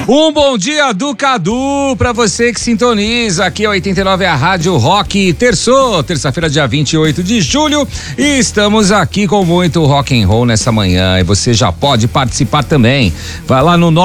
Um bom dia do Cadu pra você que sintoniza aqui, 89 é a Rádio Rock. Terça-feira, dia 28 de julho, e estamos aqui com muito rock and roll nessa manhã, e você já pode participar também. Vai lá no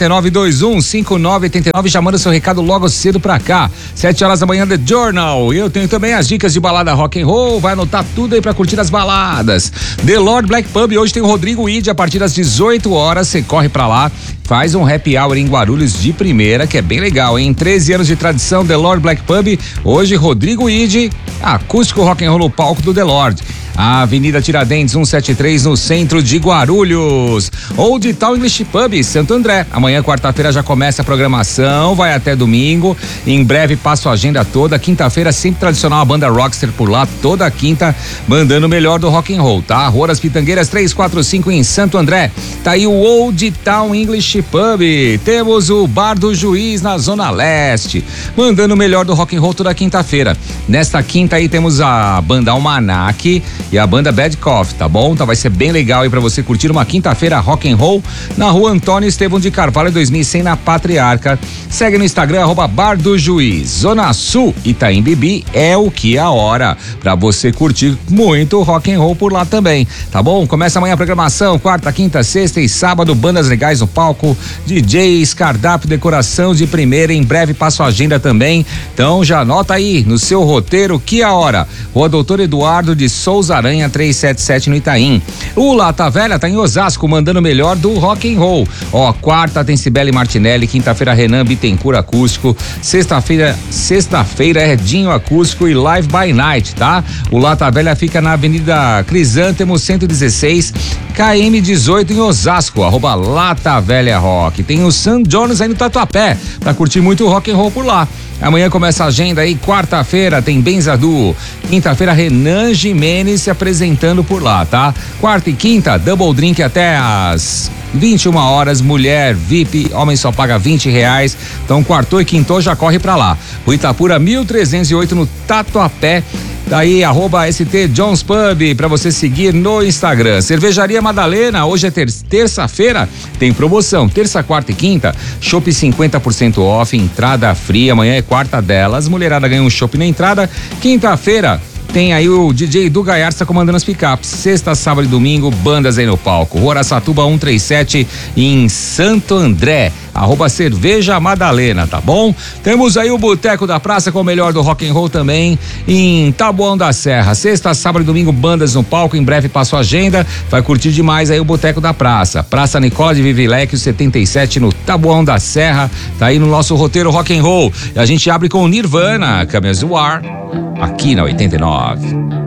989-21-5989, já manda seu recado logo cedo pra cá. 7 horas da manhã, The Journal. Eu tenho também as dicas de balada rock and roll, vai anotar tudo aí pra curtir as baladas. The Lord Black Pub, hoje tem o Rodrigo Ide a partir das 18 horas, você corre pra lá. Faz um happy hour em Guarulhos de primeira, que é bem legal, hein? 13 anos de tradição, The Lord Black Pub. Hoje, Rodrigo Ide, acústico rock and roll no palco do The Lord. A Avenida Tiradentes 173, no centro de Guarulhos. Old Town English Pub, Santo André. Amanhã, quarta-feira, já começa a programação, vai até domingo. Em breve passo a agenda toda. Quinta-feira, sempre tradicional, a banda Rockster por lá, toda quinta, mandando o melhor do rock and roll, tá? Rua das Pitangueiras 345 em Santo André. Tá aí o Old Town English Pub. Temos o Bar do Juiz na Zona Leste, mandando o melhor do rock and roll toda quinta-feira. Nesta quinta aí temos a banda Almanac e a banda Bad Coffee, tá bom? Então vai ser bem legal aí pra você curtir uma quinta-feira rock and roll na Rua Antônio Estevão de Carvalho 2100, na Patriarca. Segue no Instagram, @Bar do Juiz. Zona Sul, Itaim Bibi, é o que a hora pra você curtir muito rock and roll por lá também, tá bom? Começa amanhã a programação, quarta, quinta, sexta e sábado, bandas legais no palco, DJs, cardápio, decoração de primeira, em breve passo a agenda também. Então já anota aí no seu roteiro que a hora. Rua Doutor Eduardo de Souza Aranha 377 no Itaim. O Lata Velha tá em Osasco, mandando o melhor do rock and roll. Ó, quarta tem Cibele Martinelli, quinta-feira Renan Bittencourt acústico, sexta-feira é Dinho acústico e Live by Night, tá? O Lata Velha fica na Avenida Crisântemo 116, KM 18 em Osasco, @Lata Velha Rock. Tem o Sam Jones aí no Tatuapé, pra curtir muito rock and roll por lá. Amanhã começa a agenda aí, quarta-feira tem Benzadu, quinta-feira Renan Jimenez se apresentando por lá, tá? Quarta e quinta, Double Drink até às 21 horas, mulher, VIP, homem só paga R$20, então quartou e quintou já corre pra lá. O Itapura 1308 no Tatuapé. Daí, @ST Jones Pub, pra você seguir no Instagram. Cervejaria Madalena, hoje é terça-feira, tem promoção, terça, quarta e quinta, chopp 50% off, entrada fria, amanhã é quarta delas, mulherada ganha um chopp na entrada, quinta-feira tem aí o DJ do Gaiarsa comandando as picapes. Sexta, sábado e domingo, bandas aí no palco. Rua Araçatuba 137 em Santo André. @Cerveja Madalena, tá bom? Temos aí o Boteco da Praça com o melhor do rock and roll também em Taboão da Serra. Sexta, sábado e domingo, bandas no palco. Em breve passo a agenda. Vai curtir demais aí o Boteco da Praça. Praça Nicola de Vivilecchio 77 no Taboão da Serra. Tá aí no nosso roteiro rock and roll. E a gente abre com o Nirvana, Cameras do Ar, aqui na 89.